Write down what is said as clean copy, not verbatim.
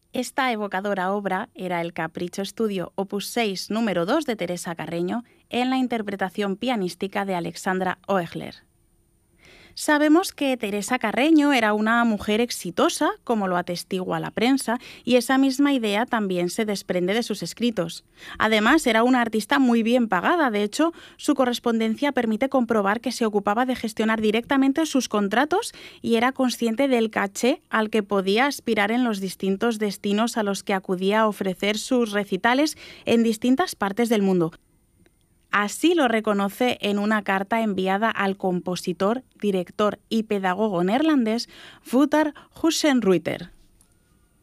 Esta evocadora obra era el Capricho Estudio Opus 6 número 2 de Teresa Carreño en la interpretación pianística de Alexandra Oehler. Sabemos que Teresa Carreño era una mujer exitosa, como lo atestigua la prensa, y esa misma idea también se desprende de sus escritos. Además, era una artista muy bien pagada. De hecho, su correspondencia permite comprobar que se ocupaba de gestionar directamente sus contratos y era consciente del caché al que podía aspirar en los distintos destinos a los que acudía a ofrecer sus recitales en distintas partes del mundo. Así lo reconoce en una carta enviada al compositor, director y pedagogo neerlandés Wouter Hussenruiter.